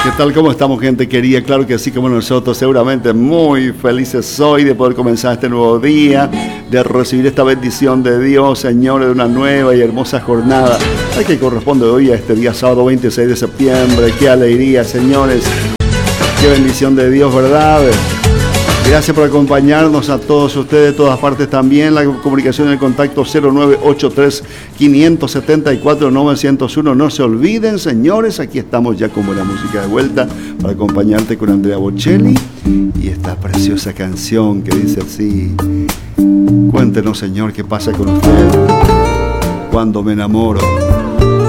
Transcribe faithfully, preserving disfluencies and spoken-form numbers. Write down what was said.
¿Qué tal? ¿Cómo estamos, gente querida? Claro que sí, como nosotros, seguramente muy felices hoy de poder comenzar este nuevo día, de recibir esta bendición de Dios, Señor, de una nueva y hermosa jornada, al que corresponde hoy a este día sábado veintiséis de septiembre. Qué alegría, señores, qué bendición de Dios, ¿verdad? Gracias por acompañarnos a todos ustedes de todas partes también. La comunicación en el contacto cero nueve ocho tres, cinco siete cuatro, nueve cero uno. No se olviden, señores, aquí estamos ya con buena música de vuelta para acompañarte con Andrea Bocelli y esta preciosa canción que dice así: cuéntenos, Señor, qué pasa con usted cuando me enamoro.